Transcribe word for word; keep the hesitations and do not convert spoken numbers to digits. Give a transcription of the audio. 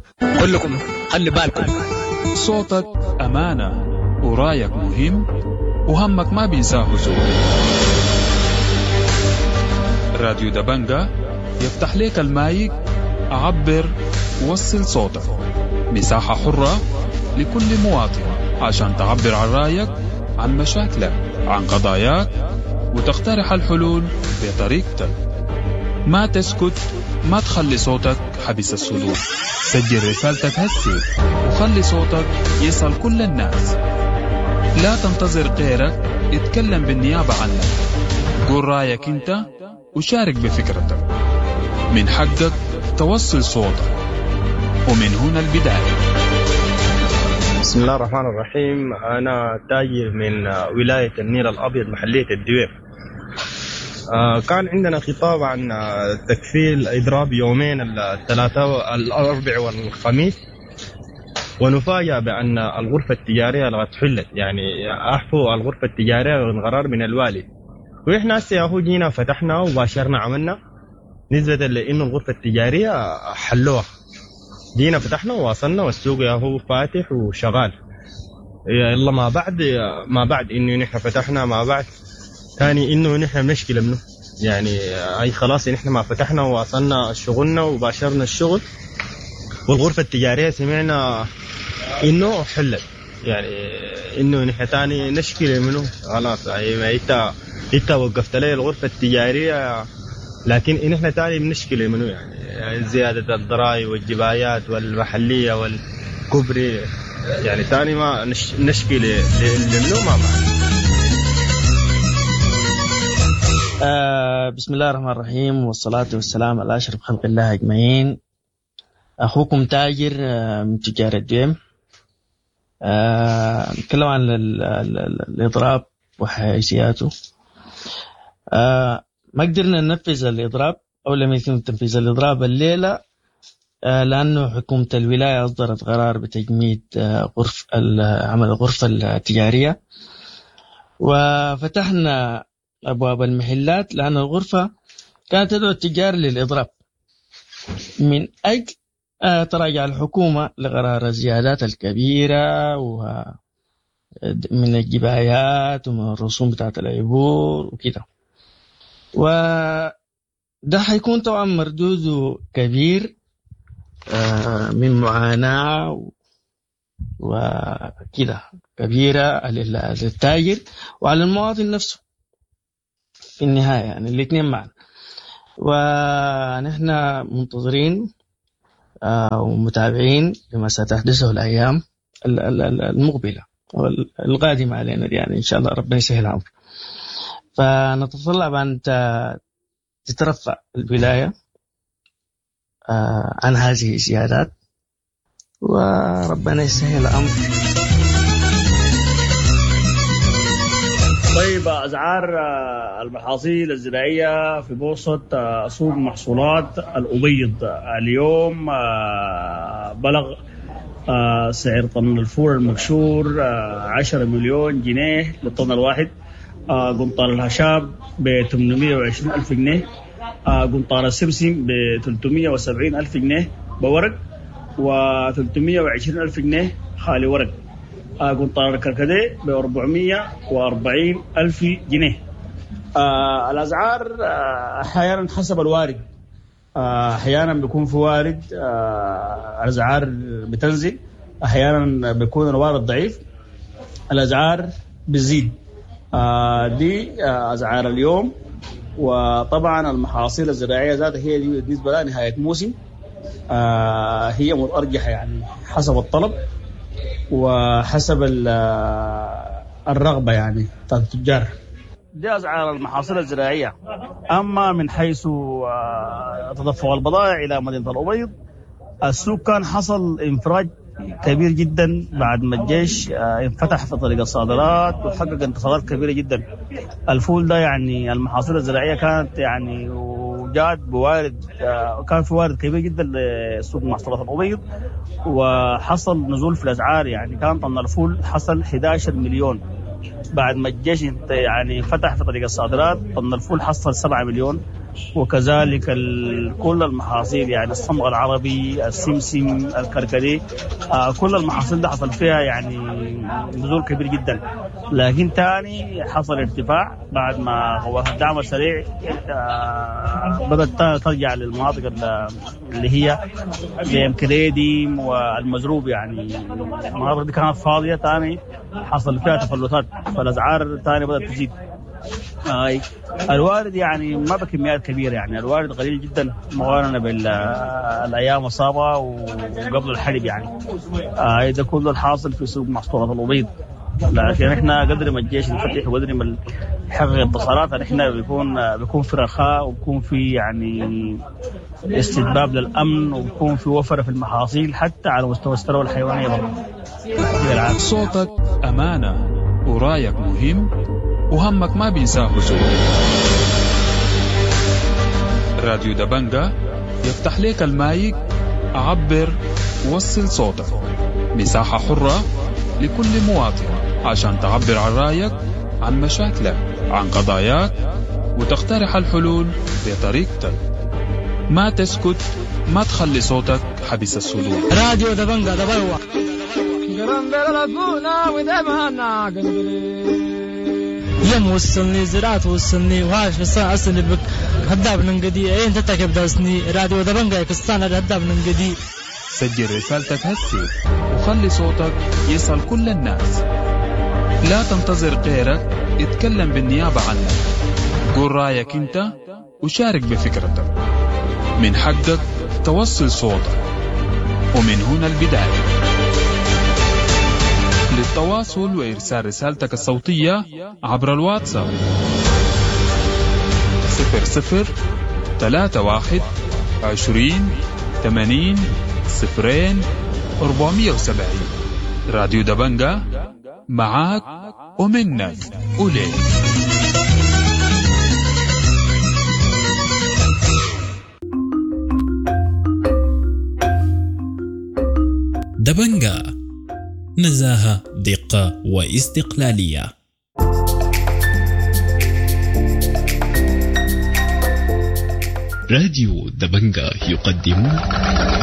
كلكم خلي بالكم. صوتك أمانة ورايك مهم وهمك ما بينساه زول. راديو دبنجة يفتح لك المايك، عبر ووصل صوتك. مساحة حرة لكل مواطن عشان تعبر عن رايك، عن مشاكلك، عن قضاياك، وتقترح الحلول بطريقتك. ما تسكت، ما تخلي صوتك حبس الصدور. سجل رسالتك هسي وخلي صوتك يصل كل الناس. لا تنتظر غيرك اتكلم بالنيابة عنك. قول رأيك انت وشارك بفكرتك. من حقك توصل صوتك، ومن هنا البداية. بسم الله الرحمن الرحيم. أنا تاجر من ولاية النيل الأبيض محلية الدوير. كان عندنا خطاب عن تكفيل إضراب يومين الثلاثاء الأربع والخميس، ونفاجأ بأن الغرفة التجارية لقد حلت، يعني أحفوا الغرفة التجارية من قرار من الوالي. وإحنا هسه جينا فتحنا وباشرنا عملنا نسبة لأنه الغرفة التجارية حلوها. جينا فتحنا وواصلنا والسوق هو فاتح وشغال. يلا ما بعد ما بعد إنه نحن فتحنا ما بعد ثاني إنه نحن مشكلة منه، يعني أي خلاص نحن ما فتحنا وواصلنا شغلنا وباشرنا الشغل، والغرفة التجارية سمعنا إنه حلت، يعني إنه نحن ثاني نشكلة منه خلاص. يعني إنت إنت وقفت لي الغرفة التجارية، لكن نحن ثاني بنشكلة منه، يعني زيادة الضرائب والجبايات والمحلية والكبري، يعني ثاني ما نش نشكلة منه ما معنا. آه بسم الله الرحمن الرحيم، والصلاة والسلام على أشرف خلق الله أجمعين. أخوكم تاجر آه من تجار الدويم. آه نتكلم عن ال ال ال الإضراب وحيثياته. آه ما قدرنا ننفذ الإضراب أو لم يتم تنفيذ الإضراب الليلة، آه لأنه حكومة الولاية أصدرت قرار بتجميد آه غرف عمل الغرفة التجارية، وفتحنا أبواب المحلات لأن الغرفة كانت تدعو التجار للإضراب من أجل تراجع الحكومة لقرار الزيادات الكبيرة ومن الجبايات ومن الرسوم بتاعت العبور وكده. وده حيكون طبعا مردوده كبير من معاناة وكده كبيرة للتاجر وعلى المواطن نفسه في النهاية، يعني الاثنين معا. ونحن منتظرين ومتابعين لما ستحدثه الأيام المقبلة والقادمة علينا، يعني إن شاء الله ربنا يسهل الأمر. فنتطلع أن تترفع الولاية عن هذه الزيادات وربنا يسهل الأمر. طيب، أسعار المحاصيل الزراعية في بوسط سوق محصولات الأبيض اليوم بلغ سعر طن الفول المبشور عشرة مليون جنيه للطن الواحد. قنطار الهشاب ب ثمانمائة وعشرين ألف جنيه، قنطار السمسم ب ثلاثمائة وسبعين ألف جنيه بورق، و ثلاثمائة وعشرين ألف جنيه خالي ورق. قنطار الكركديه ب أربعمائة وأربعين ألف جنيه. آه الأسعار آه أحيانا حسب الوارد، آه أحيانا بيكون في وارد آه الأسعار بتنزل، أحيانا بيكون الوارد ضعيف الأسعار بتزيد. آه دي آه أسعار اليوم. وطبعا المحاصيل الزراعية ذاتها هي دي بالنسبة لها نهاية موسم، آه هي مرجحة يعني حسب الطلب وحسب الرغبة يعني بتاعت التجار. دي أسعار المحاصيل الزراعية. أما من حيث تدفق البضائع إلى مدينة الأبيض، السوق كان حصل انفراج كبير جدا بعد ما الجيش انفتح في طريق الصادرات وحقق انتصارات كبيرة جدا. الفول ده يعني المحاصيل الزراعية كانت يعني وجاد بوارد، كان في وارد كبير جدا لسوق محصولات الأبيض، وحصل نزول في الأسعار. يعني كان طن الفول حصل أحد عشر مليون بعد ما الجيش يعني فتح في طريق الصادرات طن الفول حصل سبعة مليون، وكذلك كل المحاصيل يعني الصمغ العربي، السمسم، الكركديه، آه كل المحاصيل ده حصل فيها يعني نزول كبير جدا. لكن تاني حصل ارتفاع بعد ما هو الدعم السريع آه بدأت ترجع للمناطق اللي هي الكريديم والمزروب، يعني المناطق دي كانت فاضية تاني حصل فيها تفلتات، فالأسعار تاني بدأت تزيد. آه الوارد يعني ما بكميات كبيرة، يعني الوارد قليل جدا مقارنة بالأيام السابقة وقبل الحرب يعني. آه إذا كل الحاصل في سوق محصولات الأبيض، لكن احنا قدر ما الجيش يفتح وقدر ما يحقق انتصارات احنا بيكون بيكون في رخاء وبيكون في يعني استتباب للأمن وبيكون في وفرة في المحاصيل حتى على مستوى الثروة الحيوانية برضه. صوتك أمانة ورايك مهم وهمك ما بينساه زول. راديو دبنجة يفتح لك المايك، عبر وصل صوتك. مساحة حرة لكل مواطن عشان تعبر عن رايك، عن مشاكلك، عن قضاياك، وتقترح الحلول بطريقتك. ما تسكت، ما تخلي صوتك حبس السلوك. راديو دبنجة دبوا يم وصلني زراعة وصلني وهاش فصان أصلي بك هداب ننقدي أين تتكب داسني راديو دبنجة كستان هداب ننقدي. سجل رسالتك هسي وخلي صوتك يصل كل الناس. لا تنتظر غيرك اتكلم بالنيابة عنك. قول رأيك انت وشارك بفكرتك. من حقك توصل صوتك، ومن هنا البداية. للتواصل وإرسال رسالتك الصوتية عبر الواتساب صفر صفر ثلاثة واحد عشرين ثمانين صفرين أربعمية وسبعين. راديو دبنجة معاك ومنك وليك. دبنجة، نزاهة، دقة واستقلالية. راديو دبنجة يقدم